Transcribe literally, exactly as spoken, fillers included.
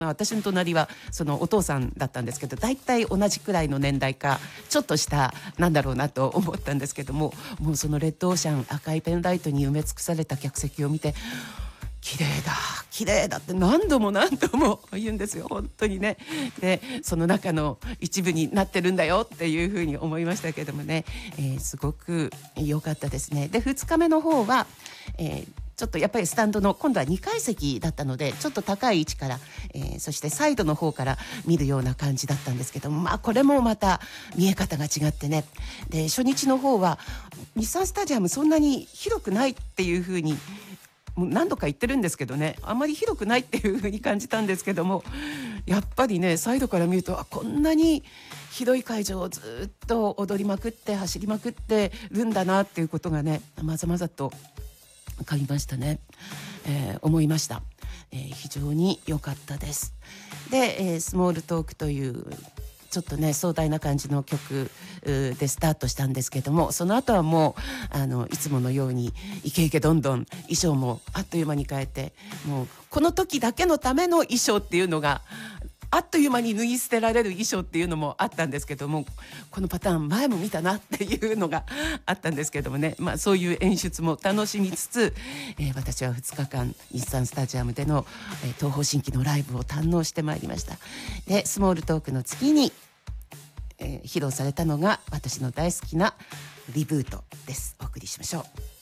私の隣はそのお父さんだったんですけど、大体同じくらいの年代かちょっと下なんだろうなと思ったんですけども、もうそのレッドオーシャン、赤いペンライトに埋め尽くされた客席を見て、綺麗だ綺麗だって何度も何度も言うんですよ、本当にね。でその中の一部になってるんだよっていうふうに思いましたけどもね、えー、すごく良かったですね。でふつかめの方は、えーちょっとやっぱりスタンドの今度はにかい席だったので、ちょっと高い位置から、えー、そしてサイドの方から見るような感じだったんですけども、まあこれもまた見え方が違ってね。で初日の方は日産スタジアムそんなに広くないっていう風にもう何度か言ってるんですけどね、あまり広くないっていう風に感じたんですけども、やっぱりねサイドから見ると、あこんなに広い会場をずっと踊りまくって走りまくってるんだなっていうことがね、まざまざと分かりましたね、えー、思いました、えー、非常に良かったです。で、えー、スモールトークというちょっとね壮大な感じの曲でスタートしたんですけども、その後はもうあのいつものようにイケイケどんどん衣装もあっという間に変えて、もうこの時だけのための衣装っていうのがあっという間に脱ぎ捨てられる衣装っていうのもあったんですけども、このパターン前も見たなっていうのがあったんですけどもね、まあ、そういう演出も楽しみつつ、えー、私はふつかかん日産スタジアムでの、えー、東方神起のライブを堪能してまいりました。でスモールトークの次に、えー、披露されたのが私の大好きなリブートです。お送りしましょう。